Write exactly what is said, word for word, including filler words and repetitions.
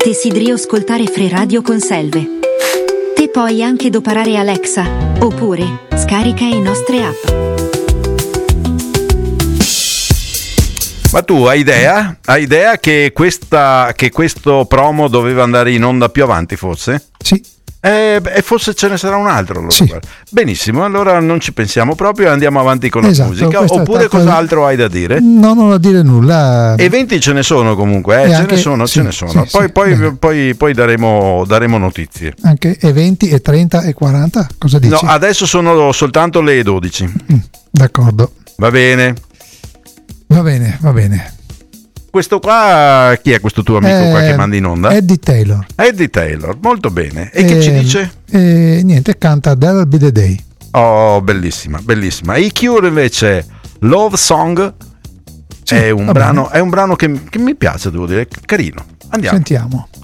Desideri ascoltare Free Radio con Selve? Te puoi anche doparare Alexa, oppure scarica i nostre app. Ma tu hai idea? Hai idea che questa che questo promo doveva andare in onda più avanti, forse? Sì. Eh, e forse ce ne sarà un altro. Allora. Sì. Benissimo, allora non ci pensiamo proprio e andiamo avanti con la Esatto, musica. questa Oppure tappa- cos'altro hai da dire? No, non ho dire nulla. Eventi ce ne sono comunque, eh? E ce anche- ne sono, sì, ce ne sono. sì, poi, sì, poi, bene. poi, poi daremo, daremo notizie. Anche eventi e trenta e quaranta, cosa dici? No, adesso sono soltanto le dodici. Mm, d'accordo. Va bene. Va bene, va bene. Questo qua, chi è questo tuo amico qua Eh, che manda in onda? Eddie Taylor. Eddie Taylor, molto bene. E che Eh, ci dice? eh, niente, canta There'll Be the Day. Oh, bellissima, bellissima. I Cure invece, Love Song, Sì, è, un va brano, bene. è un brano che, che mi piace, devo dire, carino. Andiamo. Sentiamo.